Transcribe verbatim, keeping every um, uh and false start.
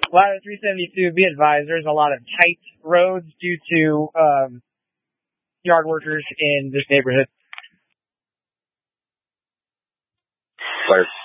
Ladder three seventy-two, be advised, there's a lot of tight roads due to um, yard workers in this neighborhood. Fire